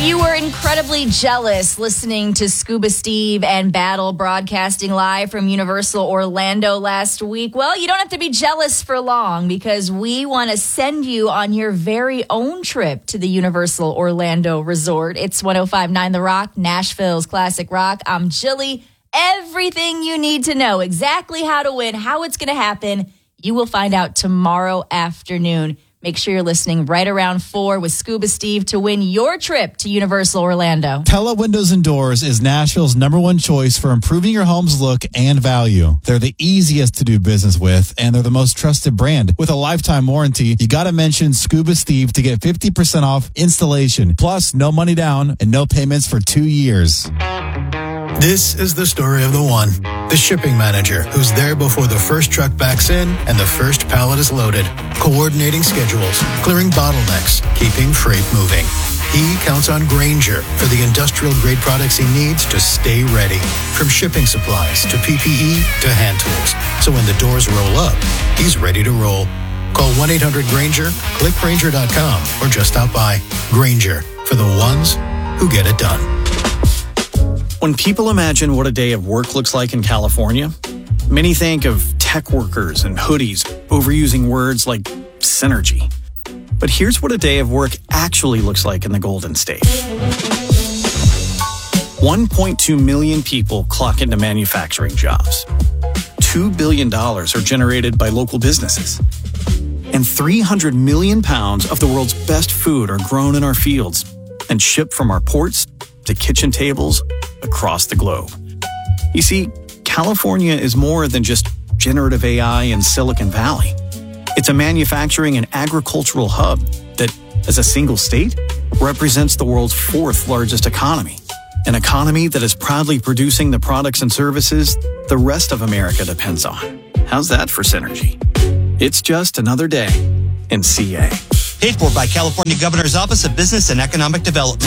You were incredibly jealous listening to Scuba Steve and Battle broadcasting live from Universal Orlando last week. Well, you don't have to be jealous for long because we want to send you on your very own trip to the Universal Orlando Resort. It's 105.9 The Rock, Nashville's classic rock. I'm Jilly. Everything you need to know, exactly how to win, how it's going to happen, you will find out tomorrow afternoon. Make sure you're listening right around 4 with Scuba Steve to win your trip to Universal Orlando. Pella Windows and Doors is Nashville's #1 choice for improving your home's look and value. They're the easiest to do business with, and they're the most trusted brand. With a lifetime warranty, you got to mention Scuba Steve to get 50% off installation. Plus, no money down and no payments for 2 years. This is the story of the one, the shipping manager, who's there before the first truck backs in and the first pallet is loaded, coordinating schedules, clearing bottlenecks, keeping freight moving. He counts on Grainger for the industrial-grade products he needs to stay ready, from shipping supplies to PPE to hand tools. So when the doors roll up, he's ready to roll. Call 1-800-GRAINGER, click Grainger.com, or just stop by. Grainger, for the ones who get it done. When people imagine what a day of work looks like in California, many think of tech workers and hoodies, overusing words like synergy. But here's what a day of work actually looks like in the Golden State. 1.2 million people clock into manufacturing jobs. $2 billion are generated by local businesses. And 300 million pounds of the world's best food are grown in our fields and shipped from our ports to kitchen tables across the globe. You see, California is more than just generative AI and Silicon Valley. It's a manufacturing and agricultural hub that, as a single state, represents the world's 4th largest economy. An economy that is proudly producing the products and services the rest of America depends on. How's that for synergy? It's just another day in CA. Paid for by California Governor's Office of Business and Economic Development.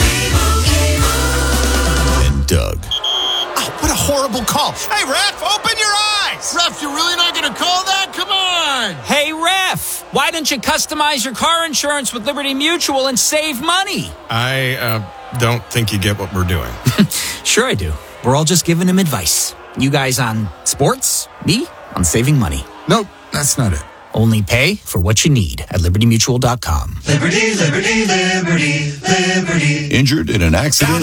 Doug. Oh, what a horrible call. Hey, ref, open your eyes. Ref, you're really not going to call that? Come on. Hey, ref, why don't you customize your car insurance with Liberty Mutual and save money? I don't think you get what we're doing. Sure I do. We're all just giving him advice. You guys on sports, me on saving money. Nope, that's not it. Only pay for what you need at libertymutual.com. Liberty, liberty, liberty, liberty. Injured in an accident?